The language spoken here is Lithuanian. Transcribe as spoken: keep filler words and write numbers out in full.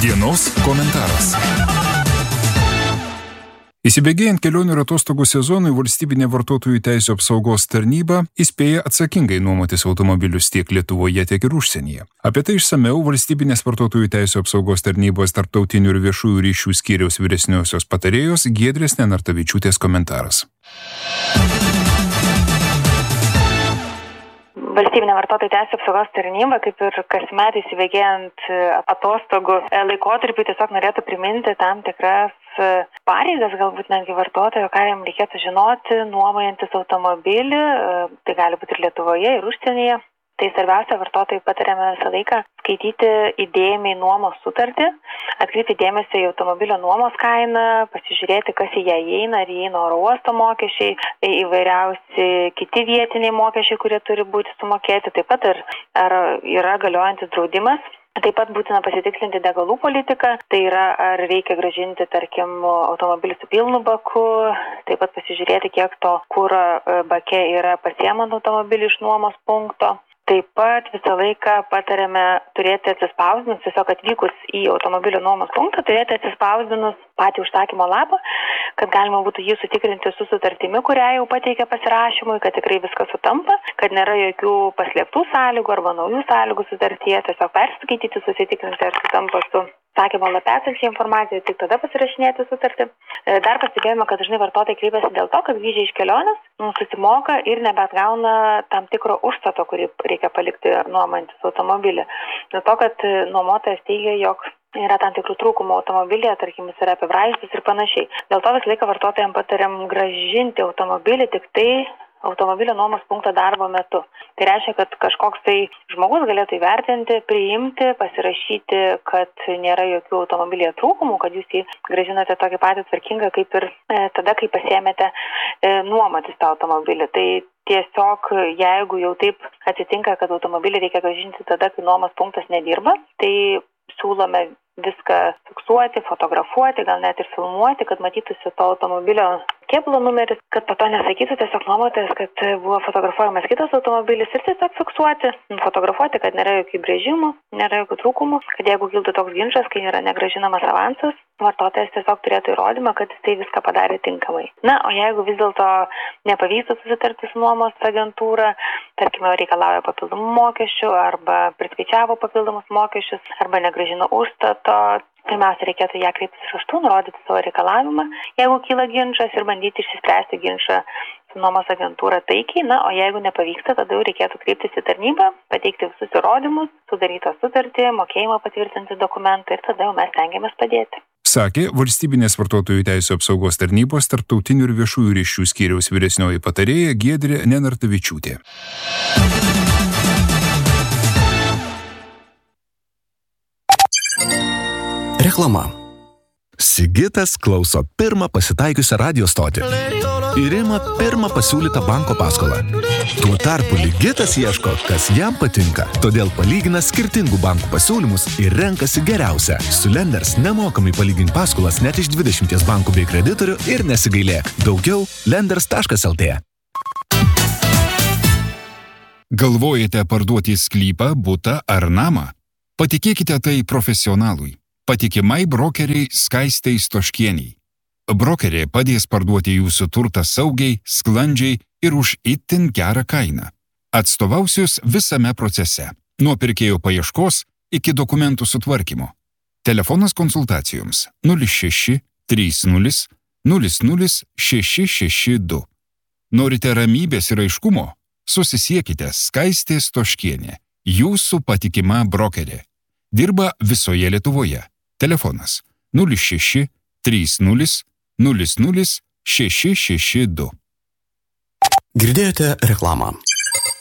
Dienos komentaras. Įsibėgėjant kelionių ir atostogų sezonui, valstybinė vartotojų teisių apsaugos tarnyba įspėja atsakingai nuomotis automobilius tiek Lietuvoje, tiek ir užsienyje. Apie tai išsamiau valstybinės vartotojų teisių apsaugos tarnybos tarptautinių ir viešųjų ryšių skyriaus vyresniosios patarėjos Giedrės Nenartavičiūtės komentaras. Valstybinė vartotojų teisių apsaugos tarnyba, kaip ir kasmet įsibėgėjant atostogų laikotarpį, tiesiog norėtų priminti tam tikras pareigas, galbūt netgi vartotojo, ką jam reikėtų žinoti, nuomojantis automobilį, tai gali būti ir Lietuvoje, ir užsienyje. Tai svarbiausia, vartotojai patariame visą laiką skaityti įdėmiai nuomos sutartį, atkreipti dėmesį į automobilio nuomos kainą, pasižiūrėti, kas į ją įeina, ar įeina oro uosto mokesčiai, įvairiausi kiti vietiniai mokesčiai, kurie turi būti sumokėti, taip pat ar, ar yra galiojantis draudimas. Taip pat būtina pasitikslinti degalų politiką, tai yra ar reikia grąžinti, tarkim, automobilį su pilnu baku, taip pat pasižiūrėti, kiek to kuro bake yra pasiemant automobilį iš nuomos punkto. Taip pat visą laiką patariame turėti atsispausdinus, tiesiog atvykus į automobilio nuomos punktą, turėti atsispausdinus patį užsakymo lapą, kad galima būtų jį sutikrinti su sutartimi, kurią jau pateikė pasirašymui, kad tikrai viskas sutampa, kad nėra jokių paslėptų sąlygų arba naujų sąlygų sutartyje, tiesiog perskaityti, susitikrinti, ar sutampa su sakymo lape esančia informacija, tik tada pasirašinėti sutartį. Dar pastebėjome, kad dažnai vartotojai kreipiasi dėl to, kad grįžę iš kelionės susimoka ir nebeatgauna tam tikro užstato, kurį reikia palikti nuomojantis automobilį. Dėl to, kad nuomotojas teigia, jog yra tam tikrų trūkumų automobilyje, tarkim, jis yra apibraistas ir panašiai. Dėl to visą laiką vartotojams patariam grąžinti automobilį tik tai automobilio nuomos punkto darbo metu. Tai reiškia, kad kažkoks tai žmogus galėtų įvertinti, priimti, pasirašyti, kad nėra jokių automobilyje trūkumų, kad jūs jį grąžinate tokį patį tvarkingą, kaip ir e, tada, kai pasiėmėte e, nuomotis tą automobilį. Tai tiesiog, jeigu jau taip atsitinka, kad automobilį reikia grąžinti tada, kai nuomos punktas nedirba, tai siūlome viską fiksuoti, fotografuoti, gal net ir filmuoti, kad matytųsi to automobilio kėbulo numeris, kad po to nesakytų tiesiog nuomotojas, kad buvo fotografuojamas kitas automobilis ir tiesiog fiksuoti, fotografuoti, kad nėra jokių brėžimų, nėra jokių trūkumų, kad jeigu kiltų toks ginčas, kai yra negrąžinamas avansas, vartotojas tiesiog turėtų įrodymą, kad jis tai viską padarė tinkamai. Na, o jeigu vis dėlto nepavyktų susitarti su nuomos agentūra, tarkime, reikalauja papildomų mokesčių arba priskaičiavo papildomus mokesčius arba negrąžino užstato, pirmiausia, reikėtų ją kreiptis raštu, nurodyti savo reikalavimą, jeigu kyla ginčas ir bandyti išsispręsti ginčą su nuomos agentūra taikiai. Na, o jeigu nepavyksta, tada jau reikėtų kreiptis į tarnybą, pateikti visus įrodymus, sudarytą sutartį, mokėjimą patvirtinti dokumentą ir tada jau mes stengiamės padėti. Sakė valstybinės vartotojų teisių apsaugos tarnybos tarptautinių ir viešųjų ryšių skyriaus vyresnioji patarėja Giedrė Nenartavičiūtė. Reklama. Sigitas klauso pirmą pasitaikiusią radio stotį ir ima pirmą pasiūlytą banko paskolą. Tuo tarpu Ligitas ieško, kas jam patinka, todėl palygina skirtingų bankų pasiūlymus ir renkasi geriausią. Su Lenders nemokamai palygink paskolas net iš dvidešimties bankų bei kreditorių ir nesigailėk. Daugiau lenders taškas lt. Galvojate parduoti sklypą, butą ar namą? Patikėkite tai profesionalui. Patikimai brokeriai Skaistei Stoškieniai. Brokerė padės parduoti jūsų turtą saugiai, sklandžiai ir už itin gerą kainą. Atstovausius visame procese, nuo pirkėjo paieškos iki dokumentų sutvarkymo. Telefonas konsultacijoms nulis šeši trys nulis nulis nulis šeši šeši du. Norite ramybės ir aiškumo? Susisiekite Skaistė Stoškienė, jūsų patikima brokerė. Dirba visoje Lietuvoje. Telefonas nulis šeši trys nulis nulis nulis šeši šeši du. Girdėjote reklamą.